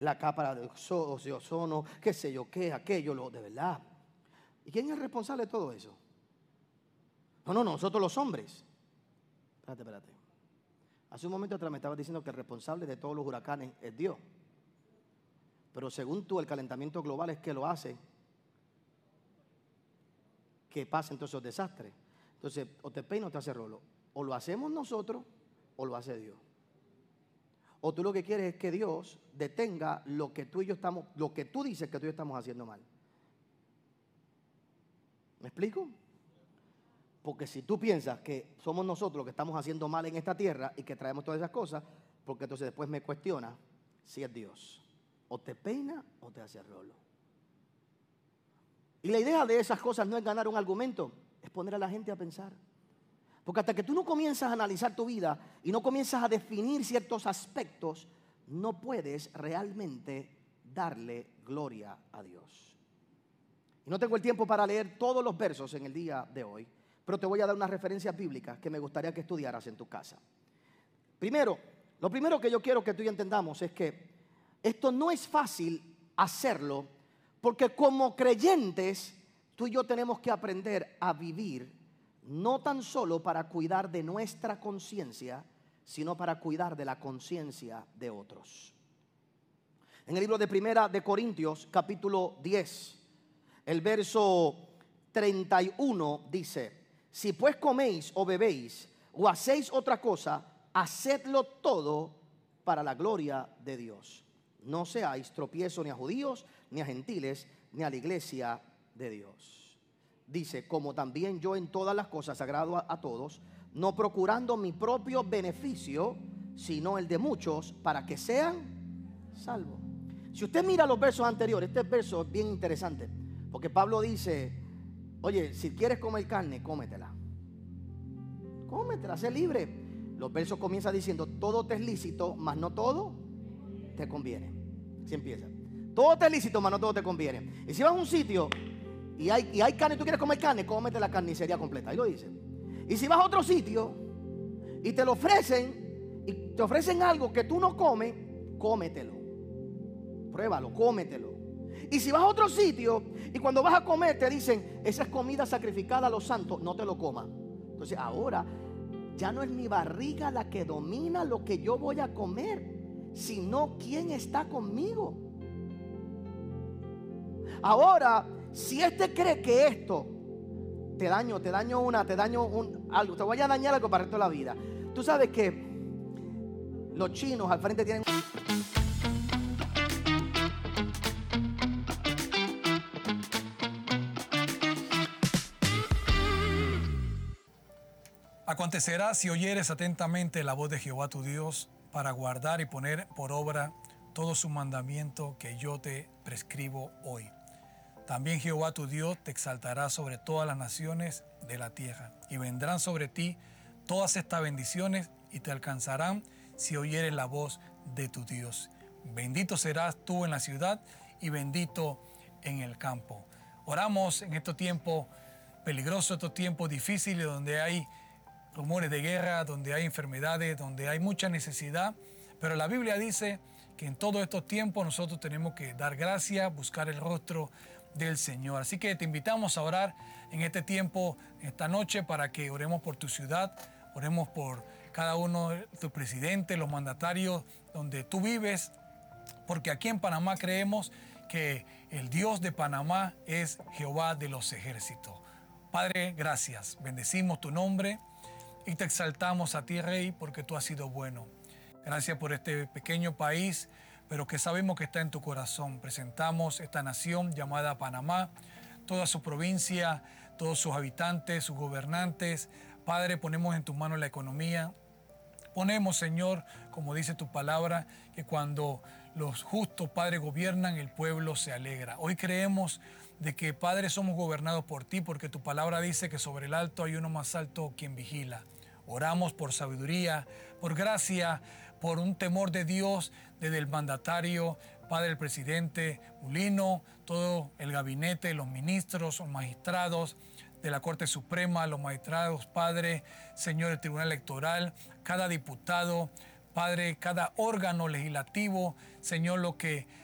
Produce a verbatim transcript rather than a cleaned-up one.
la capa de ozono, qué sé yo, qué, aquello, lo de verdad. ¿Y quién es el responsable de todo eso? No, no, nosotros los hombres. Espérate, espérate. Hace un momento atrás me estabas diciendo que el responsable de todos los huracanes es Dios. Pero según tú, el calentamiento global es que lo hace que pasen todos esos desastres. Entonces, o te peina o te hace rolo. O lo hacemos nosotros o lo hace Dios. O tú lo que quieres es que Dios detenga lo que tú y yo estamos, lo que tú dices que tú y yo estamos haciendo mal. ¿Me explico? Porque si tú piensas que somos nosotros los que estamos haciendo mal en esta tierra y que traemos todas esas cosas, porque entonces después me cuestiona si es Dios. O te peina o te hace rolo. Y la idea de esas cosas no es ganar un argumento, es poner a la gente a pensar. Porque hasta que tú no comienzas a analizar tu vida y no comienzas a definir ciertos aspectos, no puedes realmente darle gloria a Dios. Y no tengo el tiempo para leer todos los versos en el día de hoy, pero te voy a dar unas referencias bíblicas que me gustaría que estudiaras en tu casa. Primero, lo primero que yo quiero que tú y yo entendamos es que esto no es fácil hacerlo, porque como creyentes, tú y yo tenemos que aprender a vivir no tan solo para cuidar de nuestra conciencia, sino para cuidar de la conciencia de otros. En el libro de Primera de Corintios, capítulo diez, el verso treinta y uno dice: si pues coméis o bebéis o hacéis otra cosa, hacedlo todo para la gloria de Dios. No seáis tropiezo ni a judíos, ni a gentiles, ni a la iglesia de Dios. Dice, como también yo en todas las cosas agrado a, a todos, no procurando mi propio beneficio, sino el de muchos, para que sean salvos. Si usted mira los versos anteriores, este verso es bien interesante, porque Pablo dice, oye, si quieres comer carne, cómetela. Cómetela, sé libre. Los versos comienzan diciendo, todo te es lícito, mas no todo te conviene. Así empieza. Todo te es lícito, mas no todo te conviene. Y si vas a un sitio y hay, y hay carne y tú quieres comer carne, cómete la carnicería completa. Ahí lo dice. Y si vas a otro sitio y te lo ofrecen, y te ofrecen algo que tú no comes, cómetelo. Pruébalo, cómetelo. Y si vas a otro sitio y cuando vas a comer te dicen, esa es comida sacrificada a los santos, no te lo comas. Entonces ahora ya no es mi barriga la que domina lo que yo voy a comer, sino quién está conmigo. Ahora, si este cree que esto te daño, te daño una, te daño un, algo, te voy a dañar algo para el resto de la vida. Tú sabes que los chinos al frente tienen... Acontecerá si oyeres atentamente la voz de Jehová tu Dios para guardar y poner por obra todo su mandamiento que yo te prescribo hoy. También Jehová tu Dios te exaltará sobre todas las naciones de la tierra, y vendrán sobre ti todas estas bendiciones y te alcanzarán si oyeres la voz de tu Dios. Bendito serás tú en la ciudad y bendito en el campo. Oramos en estos tiempos peligrosos, estos tiempos difíciles donde hay rumores de guerra, donde hay enfermedades, donde hay mucha necesidad, pero la Biblia dice que en todos estos tiempos nosotros tenemos que dar gracias, buscar el rostro del Señor. Así que te invitamos a orar en este tiempo, esta noche, para que oremos por tu ciudad, oremos por cada uno de tus presidentes, los mandatarios donde tú vives, porque aquí en Panamá creemos que el Dios de Panamá es Jehová de los ejércitos. Padre, gracias, bendecimos tu nombre y te exaltamos a ti, Rey, porque tú has sido bueno. Gracias por este pequeño país, pero que sabemos que está en tu corazón. Presentamos esta nación llamada Panamá, toda su provincia, todos sus habitantes, sus gobernantes. Padre, ponemos en tus manos la economía. Ponemos, Señor, como dice tu palabra, que cuando los justos, Padre, gobiernan, el pueblo se alegra. Hoy creemos de que, Padre, somos gobernados por ti, porque tu palabra dice que sobre el alto hay uno más alto quien vigila. Oramos por sabiduría, por gracia, por un temor de Dios desde el mandatario, Padre, el presidente Mulino, todo el gabinete, los ministros, los magistrados de la Corte Suprema, los magistrados, Padre, Señor, el Tribunal Electoral, cada diputado, Padre, cada órgano legislativo, Señor, lo que